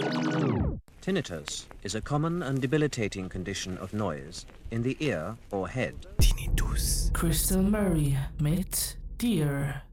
Tinnitus is a common and debilitating condition of noise in the ear or head. Tinnitus. Crystal Murray mit Dear.